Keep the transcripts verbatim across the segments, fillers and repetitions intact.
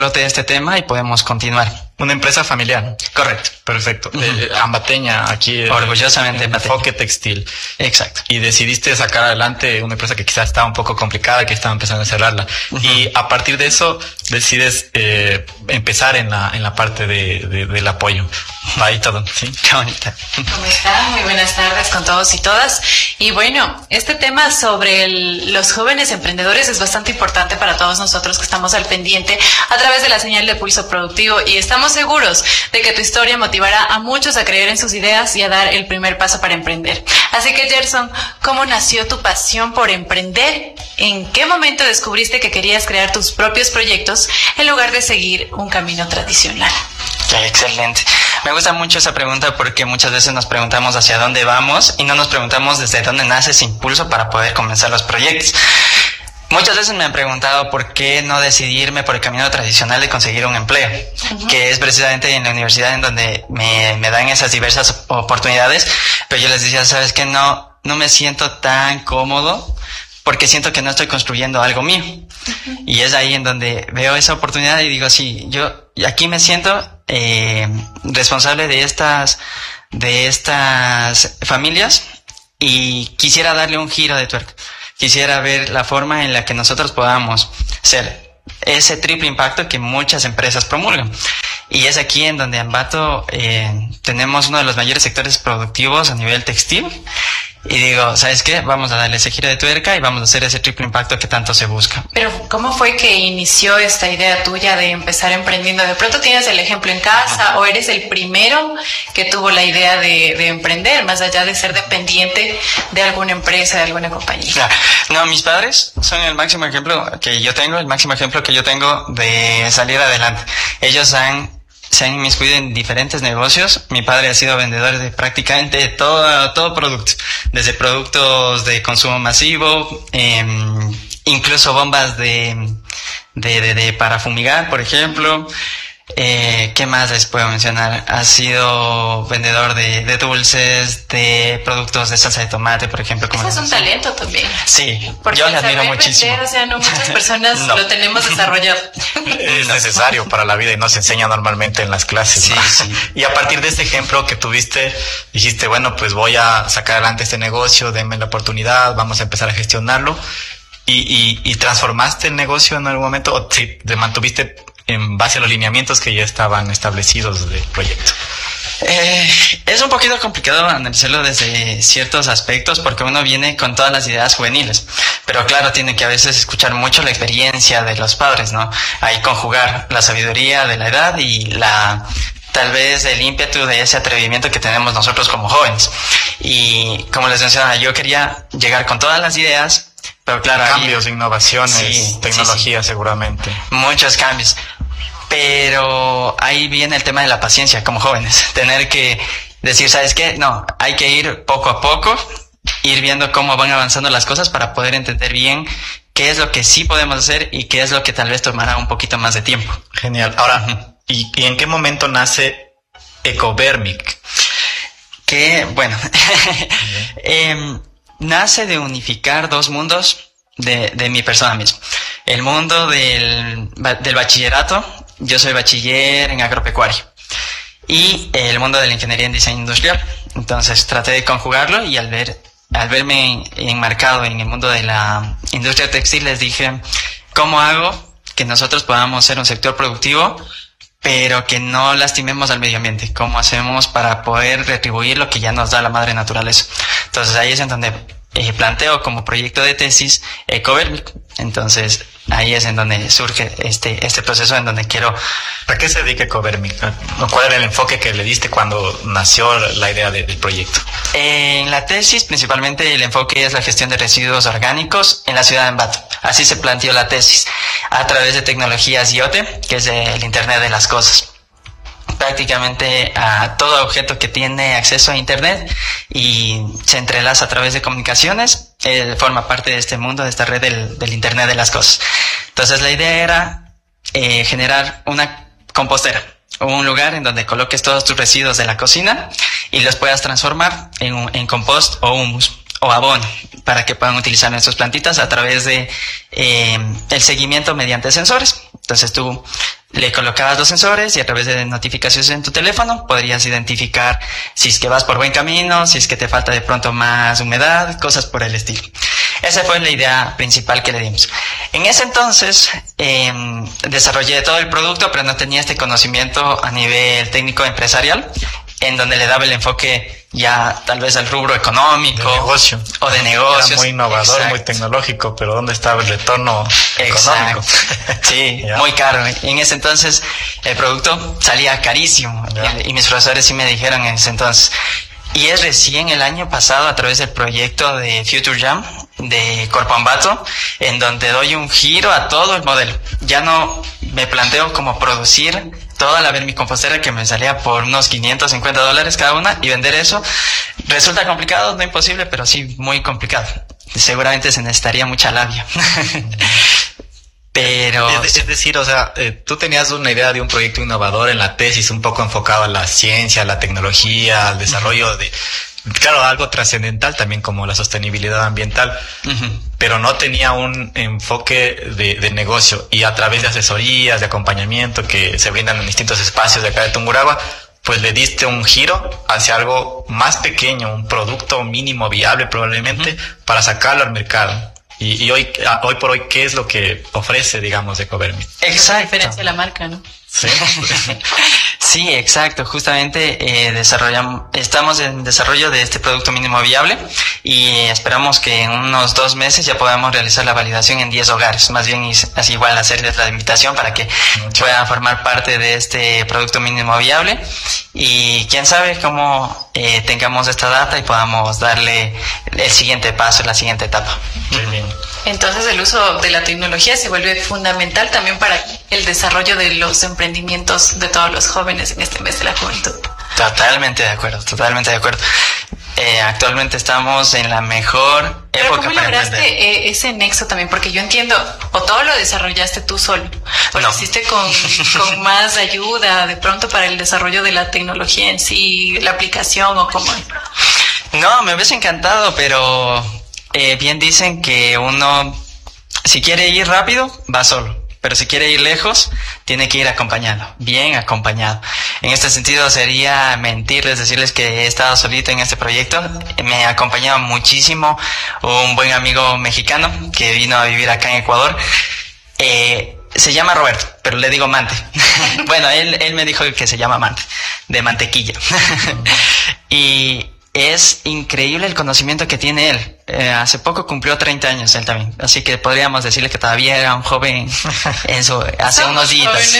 de este tema y podemos continuar. Una empresa familiar. Correcto. Perfecto. Uh-huh. eh, ambateña, aquí. Orgullosamente en enfoque textil. Exacto. Y decidiste sacar adelante una empresa que quizás estaba un poco complicada, que estaba empezando a cerrarla. Uh-huh. Y a partir de eso decides eh, empezar en la en la parte de, de del apoyo. Ahí todo. Sí. Qué bonita. ¿Cómo están? Muy buenas tardes con todos y todas. Y bueno, este tema sobre el, los jóvenes emprendedores es bastante importante para todos nosotros que estamos al pendiente a través de la señal de Pulso Productivo, y estamos seguros de que tu historia motivará a muchos a creer en sus ideas y a dar el primer paso para emprender. Así que, Gerson, ¿cómo nació tu pasión por emprender? ¿En qué momento descubriste que querías crear tus propios proyectos en lugar de seguir un camino tradicional? Okay, excelente. Me gusta mucho esa pregunta porque muchas veces nos preguntamos hacia dónde vamos y no nos preguntamos desde dónde nace ese impulso para poder comenzar los proyectos. Muchas veces me han preguntado por qué no decidirme por el camino tradicional de conseguir un empleo, uh-huh. que es precisamente en la universidad en donde me, me dan esas diversas oportunidades, pero yo les decía, ¿sabes qué? No, no me siento tan cómodo porque siento que no estoy construyendo algo mío. Uh-huh. Y es ahí en donde veo esa oportunidad y digo, sí, yo aquí me siento eh, responsable de estas, de estas familias y quisiera darle un giro de tuerca. Quisiera ver la forma en la que nosotros podamos ser ese triple impacto que muchas empresas promulgan. Y es aquí en donde Ambato eh, tenemos uno de los mayores sectores productivos a nivel textil. Y digo, ¿sabes qué? Vamos a darle ese giro de tuerca y vamos a hacer ese triple impacto que tanto se busca. Pero, ¿cómo fue que inició esta idea tuya de empezar emprendiendo? ¿De pronto tienes el ejemplo en casa, uh-huh. o eres el primero que tuvo la idea de, de emprender, más allá de ser dependiente de alguna empresa, de alguna compañía? Claro. No, mis padres son el máximo ejemplo que yo tengo, el máximo ejemplo que yo tengo de salir adelante. Ellos han... se han inmiscuido en diferentes negocios. Mi padre ha sido vendedor de prácticamente todo, todo producto, desde productos de consumo masivo, eh, incluso bombas de, de, de, de para fumigar, por ejemplo. Eh, ¿Qué más les puedo mencionar? Ha sido vendedor de, de dulces, de productos de salsa de tomate, por ejemplo. Como Eso es un talento también. Sí, porque yo le admiro muchísimo. Vender, o sea, no muchas personas no. lo tenemos desarrollado. Es necesario para la vida y no se enseña normalmente en las clases. Sí, ¿no? sí. Y a partir de este ejemplo que tuviste, dijiste, bueno, pues voy a sacar adelante este negocio, denme la oportunidad, vamos a empezar a gestionarlo. ¿Y, y, y transformaste el negocio en algún momento o si te mantuviste en base a los lineamientos que ya estaban establecidos del proyecto? Eh, es un poquito complicado analizarlo desde ciertos aspectos porque uno viene con todas las ideas juveniles, pero claro, tiene que a veces escuchar mucho la experiencia de los padres, ¿no? Ahí conjugar la sabiduría de la edad y la tal vez el ímpetu de ese atrevimiento que tenemos nosotros como jóvenes. Y como les mencionaba, yo quería llegar con todas las ideas, pero claro, cambios, ahí, innovaciones, sí, tecnología, sí, sí. seguramente. Muchos cambios. Pero ahí viene el tema de la paciencia como jóvenes. Tener que decir, ¿sabes qué? No, hay que ir poco a poco, ir viendo cómo van avanzando las cosas para poder entender bien qué es lo que sí podemos hacer y qué es lo que tal vez tomará un poquito más de tiempo. Genial. Ahora, uh-huh. ¿y, y en qué momento nace Ecovermic? Que, bueno, eh, nace de unificar dos mundos de, de mi persona misma. El mundo del, del bachillerato, yo soy bachiller en agropecuario, y el mundo de la ingeniería en diseño industrial. Entonces traté de conjugarlo y al ver, al verme enmarcado en el mundo de la industria textil, les dije, ¿cómo hago que nosotros podamos ser un sector productivo, pero que no lastimemos al medio ambiente? ¿Cómo hacemos para poder retribuir lo que ya nos da la madre naturaleza? Entonces ahí es en donde eh, planteo como proyecto de tesis Ecovermic. Entonces ahí es en donde surge este este proceso en donde quiero... ¿A qué se dedica Ecovermic? ¿Cuál era el enfoque que le diste cuando nació la idea de, del proyecto? En la tesis, principalmente, el enfoque es la gestión de residuos orgánicos en la ciudad de Ambato. Así se planteó la tesis, a través de tecnologías I O T, que es el Internet de las Cosas. Prácticamente a todo objeto que tiene acceso a Internet y se entrelaza a través de comunicaciones, eh, forma parte de este mundo, de esta red del, del Internet de las Cosas. Entonces la idea era eh, generar una compostera, un lugar en donde coloques todos tus residuos de la cocina y los puedas transformar en, en compost o humus o abono para que puedan utilizar nuestras plantitas a través de eh, el seguimiento mediante sensores. Entonces tú Le colocabas los sensores y a través de notificaciones en tu teléfono podrías identificar si es que vas por buen camino, si es que te falta de pronto más humedad, cosas por el estilo. Esa fue la idea principal que le dimos. En ese entonces eh, desarrollé todo el producto, pero no tenía este conocimiento a nivel técnico empresarial, en donde le daba el enfoque ya tal vez al rubro económico. De negocio. O de negocios. Era muy innovador, exacto, muy tecnológico, pero ¿dónde estaba el retorno económico? Exacto. Sí, Ya. muy caro. En ese entonces el producto salía carísimo. Ya. Y, y mis profesores sí me dijeron en ese entonces. Y es recién el año pasado, a través del proyecto de Future Jam de Corpo Ambato, en donde doy un giro a todo el modelo. Ya no me planteo como producir toda la vermicompostera que me salía por unos quinientos cincuenta dólares cada una, y vender eso resulta complicado, no imposible, pero sí muy complicado. Seguramente se necesitaría mucha labia. Pero... Es, es decir, o sea, eh, tú tenías una idea de un proyecto innovador en la tesis, un poco enfocado a la ciencia, a la tecnología, al desarrollo de... Claro, algo trascendental también como la sostenibilidad ambiental, uh-huh. pero no tenía un enfoque de, de negocio, y a través de asesorías, de acompañamiento que se brindan en distintos espacios de acá de Tungurahua, pues le diste un giro hacia algo más pequeño, un producto mínimo viable probablemente, uh-huh. para sacarlo al mercado. Y, y hoy, hoy por hoy, ¿qué es lo que ofrece, digamos, Ecovermi? Exacto. La diferencia de la marca, ¿no? Sí. Sí, exacto. Justamente eh, desarrollamos, estamos en desarrollo de este producto mínimo viable y esperamos que en unos dos meses ya podamos realizar la validación en diez hogares. Más bien es, es igual hacerles la invitación para que Mucho. puedan formar parte de este producto mínimo viable, y quién sabe cómo eh, tengamos esta data y podamos darle el siguiente paso, la siguiente etapa. Muy bien. Entonces el uso de la tecnología se vuelve fundamental también para el desarrollo de los emprendimientos de todos los jóvenes en este mes de la juventud. Totalmente de acuerdo, totalmente de acuerdo. Eh, actualmente estamos en la mejor Pero época ¿cómo para lograste emprender. eh, ese nexo también? Porque yo entiendo, o todo lo desarrollaste tú solo, o lo No. hiciste con, con más ayuda de pronto para el desarrollo de la tecnología en sí, la aplicación, o cómo. No, me hubiese encantado, pero eh, bien dicen que uno, si quiere ir rápido, va solo. Pero si quiere ir lejos, tiene que ir acompañado, bien acompañado. En este sentido sería mentirles, decirles que he estado solito en este proyecto. Me ha acompañado muchísimo un buen amigo mexicano que vino a vivir acá en Ecuador. Eh, se llama Roberto, pero le digo Mante. Bueno, él, él me dijo que se llama Mante, de mantequilla. Y es increíble el conocimiento que tiene él. Eh, hace poco cumplió treinta años él también, así que podríamos decirle que todavía era un joven en su, hace Somos unos días.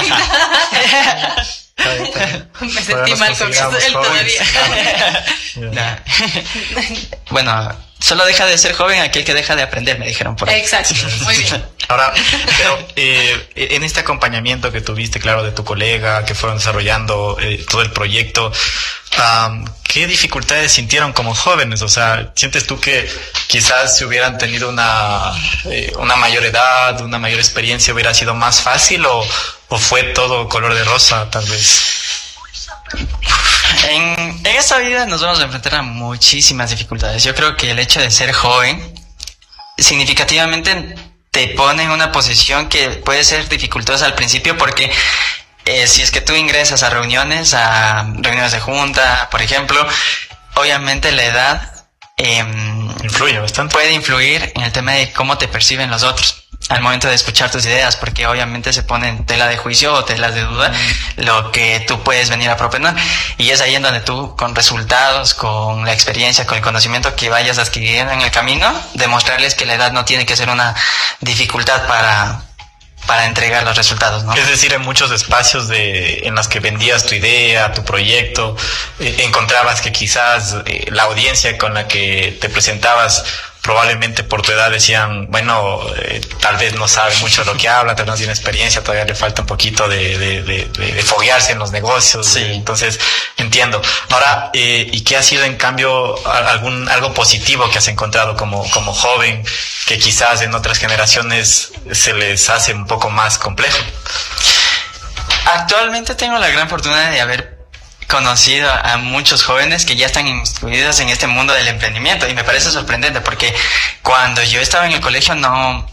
Me sentí mal con eso, él todavía. No. Bueno, solo deja de ser joven aquel que deja de aprender, me dijeron por ahí. Exacto, muy bien. Ahora, pero eh, en este acompañamiento que tuviste, claro, de tu colega, que fueron desarrollando eh, todo el proyecto, um, ¿qué dificultades sintieron como jóvenes? O sea, ¿sientes tú que quizás si hubieran tenido una, eh, una mayor edad, una mayor experiencia, hubiera sido más fácil, o, o fue todo color de rosa, tal vez? En, en esta vida nos vamos a enfrentar a muchísimas dificultades. Yo creo que el hecho de ser joven significativamente te pone en una posición que puede ser dificultosa al principio, porque eh, si es que tú ingresas a reuniones, a reuniones de junta, por ejemplo, obviamente la edad eh, influye bastante. Puede influir en el tema de cómo te perciben los otros al momento de escuchar tus ideas, porque obviamente se pone en tela de juicio o telas de duda mm. lo que tú puedes venir a proponer, y es ahí en donde tú, con resultados, con la experiencia, con el conocimiento que vayas adquiriendo en el camino, demostrarles que la edad no tiene que ser una dificultad para para entregar los resultados, ¿no? Es decir, en muchos espacios de en los que vendías tu idea, tu proyecto, eh, encontrabas que quizás eh, la audiencia con la que te presentabas, probablemente por tu edad decían, bueno, eh, tal vez no sabe mucho de lo que habla, tal vez no tiene experiencia, todavía le falta un poquito de, de, de, de, de foguearse en los negocios. Sí. De, entonces, entiendo. Ahora, eh, ¿y qué ha sido en cambio algún algo positivo que has encontrado como, como joven, que quizás en otras generaciones se les hace un poco más complejo? Actualmente tengo la gran fortuna de haber conocido a muchos jóvenes que ya están incluidos en este mundo del emprendimiento, y me parece sorprendente porque cuando yo estaba en el colegio no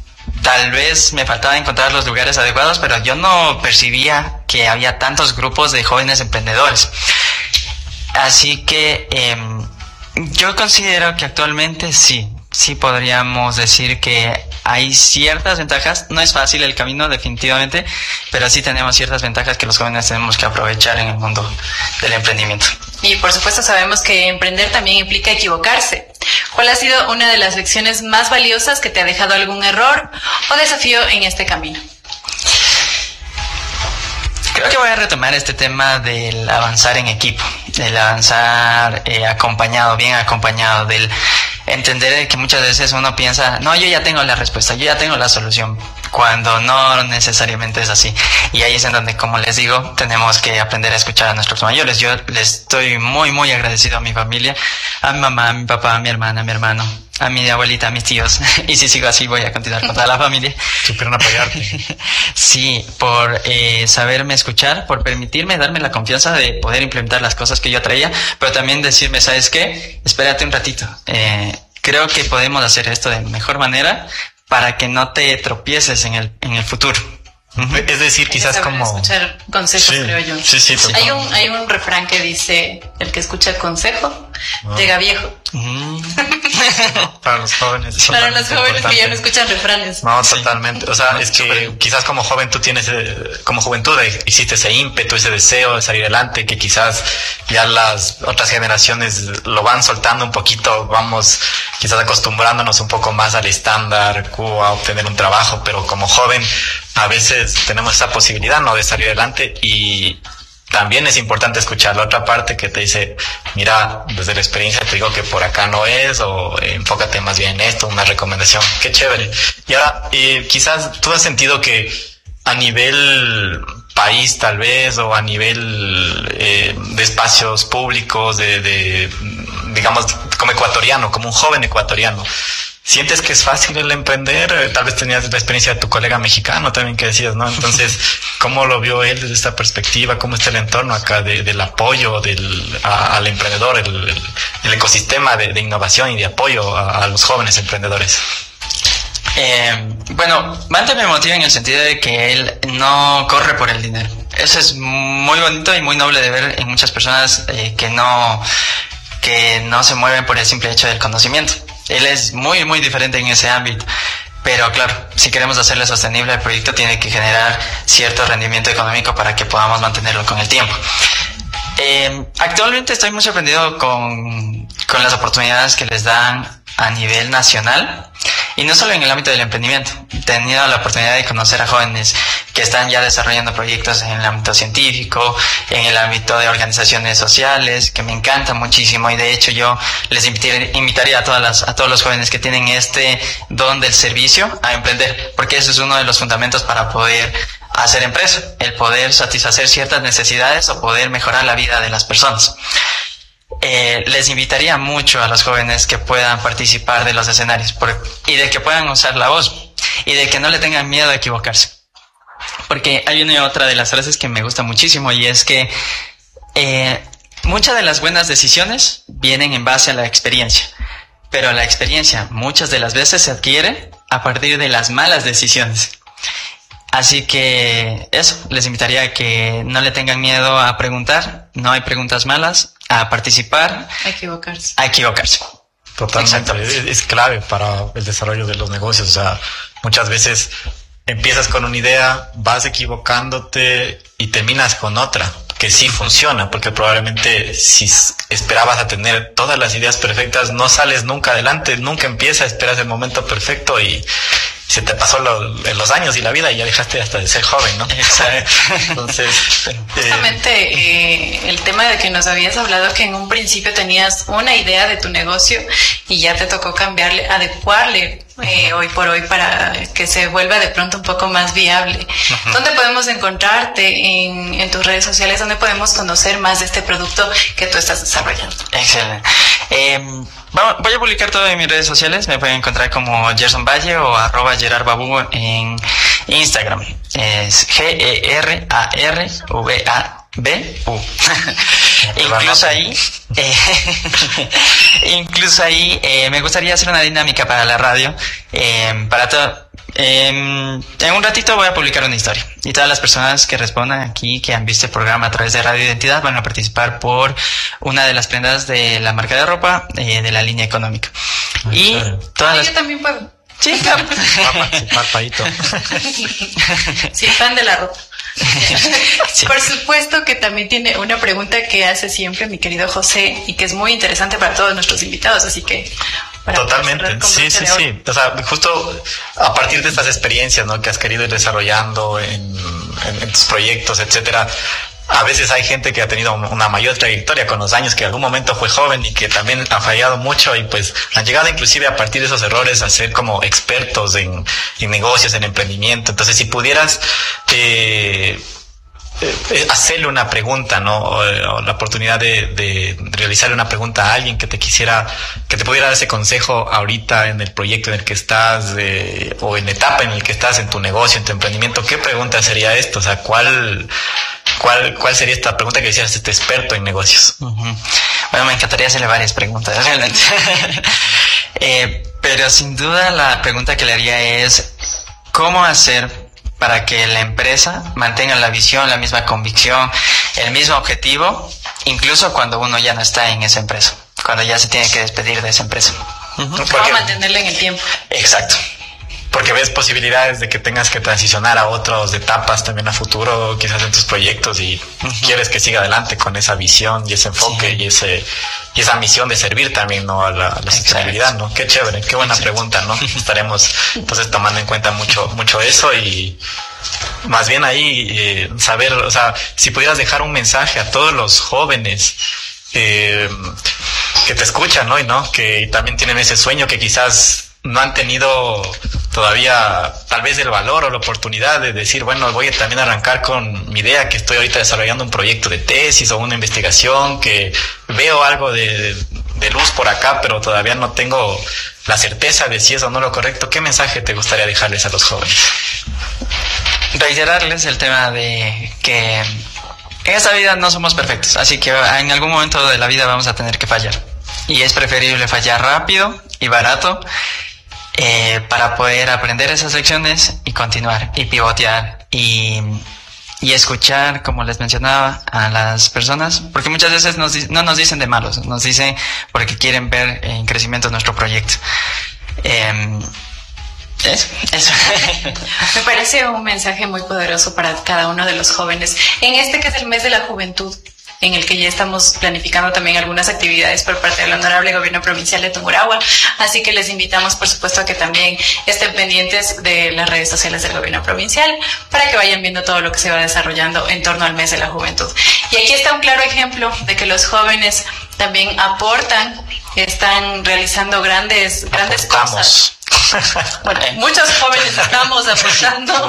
tal vez me faltaba encontrar los lugares adecuados, pero yo no percibía que había tantos grupos de jóvenes emprendedores. Así que eh, yo considero que actualmente sí, sí podríamos decir que hay ciertas ventajas. No es fácil el camino, definitivamente, pero sí tenemos ciertas ventajas que los jóvenes tenemos que aprovechar en el mundo del emprendimiento. Y por supuesto sabemos que emprender también implica equivocarse. ¿Cuál ha sido una de las lecciones más valiosas que te ha dejado algún error o desafío en este camino? Creo que voy a retomar este tema del avanzar en equipo, del avanzar eh, acompañado, bien acompañado, del entender que muchas veces uno piensa, no, yo ya tengo la respuesta, yo ya tengo la solución, cuando no necesariamente es así. Y ahí es en donde, como les digo, tenemos que aprender a escuchar a nuestros mayores. Yo les estoy muy, muy agradecido a mi familia, a mi mamá, a mi papá, a mi hermana, a mi hermano, a mi abuelita, a mis tíos. Y si sigo así, voy a continuar con toda la familia. Supieron apoyarte. Sí, por eh, saberme escuchar, por permitirme, darme la confianza de poder implementar las cosas que yo traía, pero también decirme, ¿sabes qué? Espérate un ratito. Eh, creo que podemos hacer esto de mejor manera para que no te tropieces en el, en el futuro. Uh-huh. Es decir, quizás como... escuchar consejos, sí, creo yo. Sí, sí. Hay un, hay un refrán que dice, el que escucha el consejo, no. llega viejo. Mm. No, para los jóvenes. Para los jóvenes importante. Que ya no escuchan refranes. No, sí. Totalmente. O sea, no, es que super. Quizás como joven tú tienes, eh, como juventud eh, hiciste ese ímpetu, ese deseo de salir adelante, que quizás ya las otras generaciones lo van soltando un poquito, vamos quizás acostumbrándonos un poco más al estándar, a obtener un trabajo, pero como joven a veces tenemos esa posibilidad, ¿no?, de salir adelante, y también es importante escuchar la otra parte que te dice, mira, desde la experiencia te digo que por acá no es, o eh, enfócate más bien en esto, una recomendación, qué chévere. Y ahora, eh, quizás tú has sentido que a nivel país tal vez, o a nivel eh, de espacios públicos, de, de, digamos, como ecuatoriano, como un joven ecuatoriano, ¿sientes que es fácil el emprender? Tal vez tenías la experiencia de tu colega mexicano también que decías, ¿no? Entonces, ¿cómo lo vio él desde esta perspectiva? ¿Cómo está el entorno acá de, del apoyo del, a, al emprendedor, el, el, el ecosistema de, de innovación y de apoyo a, a los jóvenes emprendedores? Eh, bueno, Mante me motiva en el sentido de que él no corre por el dinero. Eso es muy bonito y muy noble de ver en muchas personas eh, que no, que no se mueven por el simple hecho del conocimiento. Él es muy, muy diferente en ese ámbito. Pero claro, si queremos hacerle sostenible el proyecto, tiene que generar cierto rendimiento económico para que podamos mantenerlo con el tiempo. Eh, actualmente estoy muy sorprendido con, con las oportunidades que les dan a nivel nacional, y no solo en el ámbito del emprendimiento. He tenido la oportunidad de conocer a jóvenes que están ya desarrollando proyectos en el ámbito científico, en el ámbito de organizaciones sociales, que me encanta muchísimo, y de hecho yo les invitar, invitaría a todas las, a todos los jóvenes que tienen este don del servicio a emprender, porque eso es uno de los fundamentos para poder hacer empresa, el poder satisfacer ciertas necesidades o poder mejorar la vida de las personas. Eh, les invitaría mucho a los jóvenes que puedan participar de los escenarios por, y de que puedan usar la voz, y de que no le tengan miedo a equivocarse, porque hay una y otra de las frases que me gusta muchísimo, y es que eh, muchas de las buenas decisiones vienen en base a la experiencia, pero la experiencia muchas de las veces se adquiere a partir de las malas decisiones. Así que eso, les invitaría a que no le tengan miedo a preguntar, no hay preguntas malas, a participar, a equivocarse. A equivocarse. Totalmente, es, es clave para el desarrollo de los negocios. O sea, muchas veces empiezas con una idea, vas equivocándote y terminas con otra que sí funciona, porque probablemente si esperabas a tener todas las ideas perfectas, no sales nunca adelante, nunca empiezas, esperas el momento perfecto y se te pasó lo, los años y la vida y ya dejaste hasta de ser joven, ¿no? Exacto. Entonces, justamente eh, eh, el tema de que nos habías hablado que en un principio tenías una idea de tu negocio y ya te tocó cambiarle, adecuarle eh, hoy por hoy para que se vuelva de pronto un poco más viable. Uh-huh. ¿Dónde podemos encontrarte en, en tus redes sociales? ¿Dónde podemos conocer más de este producto que tú estás desarrollando? Excelente. Eh, voy a publicar todo en mis redes sociales. Me pueden encontrar como Gerson Valle o arroba Gerard Babu en Instagram. Es G E R A R V A B U. Incluso ahí, eh, incluso ahí eh, me gustaría hacer una dinámica para la radio. Eh, para todo, eh, en un ratito voy a publicar una historia y todas las personas que respondan aquí, que han visto el programa a través de Radio Identidad, van a participar por una de las prendas de la marca de ropa eh, de la línea económica. Ay, y ah, todas las... yo también puedo. Sí, claro. Va a participar, Paito. Sí, fan de la ropa. Sí. Por supuesto que también tiene una pregunta que hace siempre mi querido José y que es muy interesante para todos nuestros invitados, así que... para Totalmente, cerrar con sí, broche sí, de oro. sí. O sea, justo a partir de estas experiencias, ¿no?, que has querido ir desarrollando en, en, en tus proyectos, etcétera. A veces hay gente que ha tenido una mayor trayectoria con los años, que en algún momento fue joven y que también ha fallado mucho y pues han llegado inclusive a partir de esos errores a ser como expertos en, en negocios, en emprendimiento. Entonces, si pudieras eh, eh, hacerle una pregunta, ¿no?, o, o la oportunidad de, de realizarle una pregunta a alguien que te quisiera, que te pudiera dar ese consejo ahorita en el proyecto en el que estás, eh, o en la etapa en el que estás en tu negocio, en tu emprendimiento, ¿qué pregunta sería esto? O sea, ¿cuál... ¿Cuál, ¿Cuál sería esta pregunta que decías, este experto en negocios? Uh-huh. Bueno, me encantaría hacerle varias preguntas, realmente. eh, pero sin duda la pregunta que le haría es, ¿cómo hacer para que la empresa mantenga la visión, la misma convicción, el mismo objetivo, incluso cuando uno ya no está en esa empresa, cuando ya se tiene que despedir de esa empresa? Uh-huh. ¿Cómo Porque, mantenerla en el tiempo? Exacto. Porque ves posibilidades de que tengas que transicionar a otras etapas también a futuro, quizás en tus proyectos, y uh-huh. quieres que siga adelante con esa visión y ese enfoque, sí. y ese y esa misión de servir también, ¿no?, a la, a la sostenibilidad, ¿no? Qué chévere, qué buena Exacto. pregunta, ¿no? Estaremos entonces tomando en cuenta mucho mucho eso y más bien ahí eh, saber, o sea, si pudieras dejar un mensaje a todos los jóvenes eh, que te escuchan, ¿no? Y no, que también tienen ese sueño, que quizás no han tenido todavía tal vez el valor o la oportunidad de decir, bueno, voy a también arrancar con mi idea, que estoy ahorita desarrollando un proyecto de tesis o una investigación, que veo algo de, de luz por acá, pero todavía no tengo la certeza de si es o no lo correcto. ¿Qué mensaje te gustaría dejarles a los jóvenes? Reiterarles el tema de que en esta vida no somos perfectos, así que en algún momento de la vida vamos a tener que fallar. Y es preferible fallar rápido y barato, Eh, para poder aprender esas lecciones y continuar y pivotear y, y escuchar, como les mencionaba, a las personas, porque muchas veces nos, no nos dicen de malos, nos dicen porque quieren ver en crecimiento nuestro proyecto. Eh, eso, eso. Me parece un mensaje muy poderoso para cada uno de los jóvenes en este que es el mes de la juventud, en el que ya estamos planificando también algunas actividades por parte del Honorable Gobierno Provincial de Tungurahua, así que les invitamos, por supuesto, a que también estén pendientes de las redes sociales del Gobierno Provincial para que vayan viendo todo lo que se va desarrollando en torno al mes de la juventud. Y aquí está un claro ejemplo de que los jóvenes también aportan, están realizando grandes, grandes cosas. Bueno, muchos jóvenes estamos aportando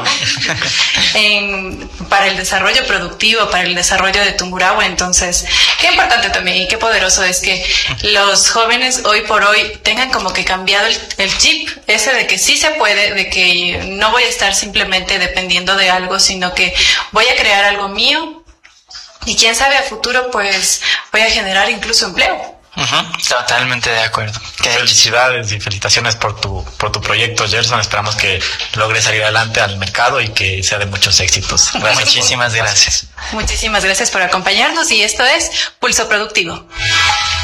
en, para el desarrollo productivo, para el desarrollo de Tungurahua. Entonces, qué importante también y qué poderoso es que los jóvenes hoy por hoy tengan como que cambiado el, el chip ese de que sí se puede, de que no voy a estar simplemente dependiendo de algo, sino que voy a crear algo mío y quién sabe a futuro pues voy a generar incluso empleo. Uh-huh, totalmente de acuerdo. Felicidades y felicitaciones por tu por tu proyecto, Gerson. Esperamos que logre salir adelante al mercado y que sea de muchos éxitos. Gracias. Muchísimas gracias. Muchísimas gracias por acompañarnos y esto es Pulso Productivo.